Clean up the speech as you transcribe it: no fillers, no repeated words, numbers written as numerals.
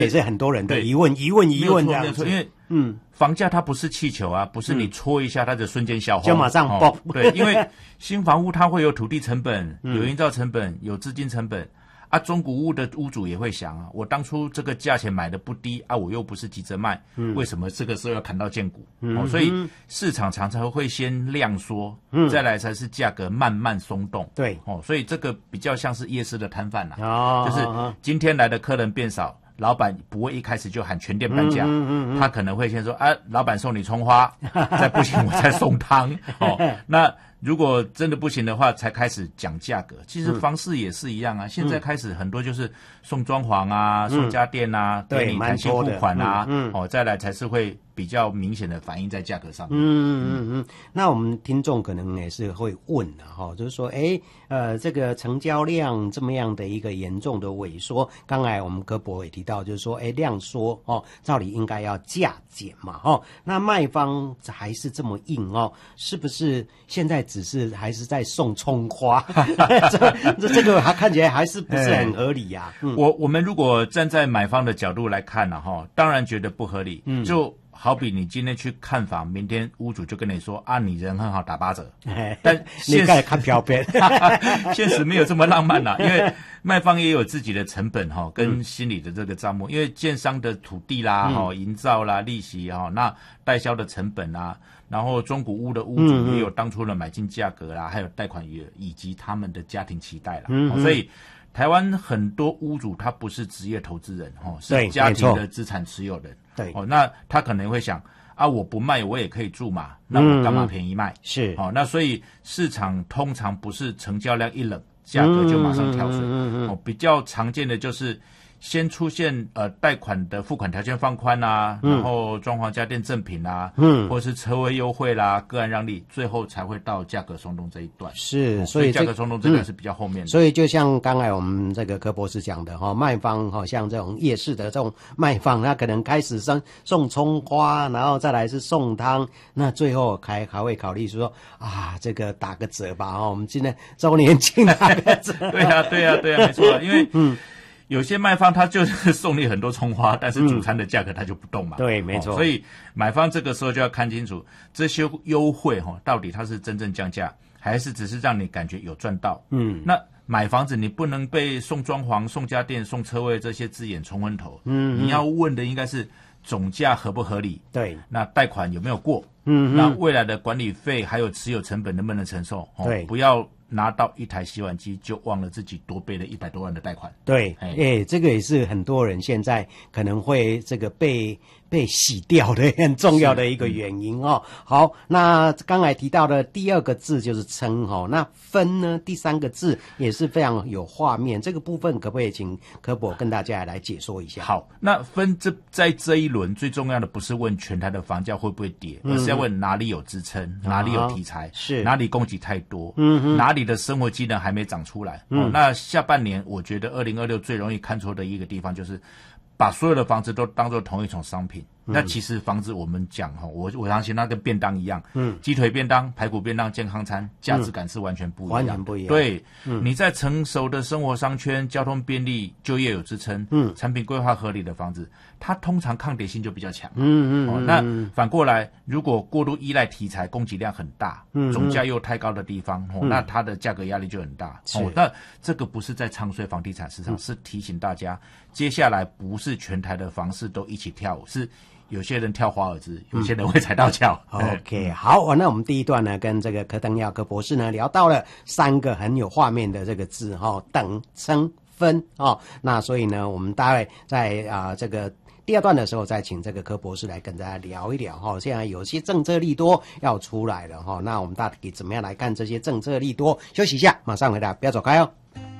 也是很多人的疑问这样子。 因为房价它不是气球啊，不是你戳一下它的瞬间消化就马上爆。 对，因为新房屋它会有土地成本、有营造成本、有资金成本。啊，中古屋的屋主也会想啊，我当初这个价钱买的不低啊，我又不是急着卖，为什么这个时候要砍到见骨？所以市场常常会先量缩，再来才是价格慢慢松动。 对， 所以这个比较像是夜市的摊贩啦，就是今天来的客人变少，老板不会一开始就喊全店半价，他可能会先说啊，老板送你葱花，再不行我再送汤。那如果真的不行的话，才开始讲价格。其实房市也是一样啊，现在开始很多就是送装潢啊，送家电啊，给你弹性付款啊，再来才是会比较明显的反映在价格上面。 那我们听众可能也是会问啊，就是说，这个成交量这么样的一个严重的萎缩，刚才我们柯博也提到，就是说，量缩照理应该要价减嘛，那卖方还是这么硬是不是现在只是还是在送葱花？这个还看起来还是不是很合理呀？ 我们如果站在买方的角度来看呢，当然觉得不合理。就好比你今天去看房，明天屋主就跟你说啊，你人很好，打8折。但你该看标片， 现实没有这么浪漫啦，因为卖方也有自己的成本跟心理的这个账目，因为建商的土地啦、营造啦、利息那代销的成本啦，然后中古屋的屋主也有当初的买进价格啦，还有贷款余额以及他们的家庭期待啦，所以台湾很多屋主他不是职业投资人是家庭的资产持有人。 对， 那他可能会想啊，我不卖我也可以住嘛，那我干嘛便宜卖？ 是那所以市场通常不是成交量一冷，价格就马上跳水。比较常见的就是先出现贷款的付款条件放宽啦，然后装潢家电赠品啦，或者是车位优惠啦，个案让利，最后才会到价格松动这一段。 是， 所以价格松动这个是比较后面的。 所以就像刚才我们这个柯博士讲的卖方像这种夜市的这种卖方，他可能开始送葱花，然后再来是送汤，那最后还会考虑说啊，这个打个折吧我们今天周年庆打个折。 对啊，没错，因为有些卖方他就是送你很多葱花，但是主餐的价格他就不动嘛。 对，没错。 所以买方这个时候就要看清楚这些优惠到底它是真正降价，还是只是让你感觉有赚到。那买房子你不能被送装潢、送家电、送车位这些字眼冲昏头。你要问的应该是总价合不合理？ 对。 那贷款有没有过？那未来的管理费还有持有成本能不能承受？ 对， 不要拿到一台洗碗机就忘了自己多背了100多万的贷款。 对，这个也是很多人现在可能会这个被洗掉的很重要的一个原因好，那刚才提到的第二个字就是称那分呢，第三个字也是非常有画面，这个部分可不可以请柯博跟大家来解说一下？ 好，那分在这一轮最重要的不是问全台的房价会不会跌，而是要问哪里有支撑，哪里有题材， 是哪里供给太多，哪里的生活机能还没长出来。那下半年我觉得2026最容易看错的一个地方就是把所有的房子都当作同一种商品。那其实房子我们讲我相信它跟便当一样，鸡腿便当、排骨便当、健康餐，价值感是完全不一样， 完全不一样。 对，你在成熟的生活商圈，交通便利，就业有支撑，产品规划合理的房子，它通常抗跌性就比较强。那反过来，如果过度依赖题材，供给量很大，总价又太高的地方，那它的价格压力就很大。那这个不是在唱衰房地产市场，是提醒大家，接下来不是全台的房市都一起跳舞，是有些人跳华尔兹，有些人会踩到脚。 OK， 好，那我们第一段呢，跟这个柯登耀柯博士呢聊到了3个很有画面的这个字等、称、分那所以呢，我们大概在这个第二段的时候，再请这个柯博士来跟大家聊一聊现在有些政策利多要出来了那我们大体怎么样来看这些政策利多？休息一下，马上回来，不要走开哦。